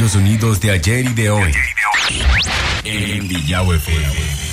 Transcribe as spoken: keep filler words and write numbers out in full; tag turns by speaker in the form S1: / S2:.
S1: los sonidos de ayer y de hoy. En Villao F M.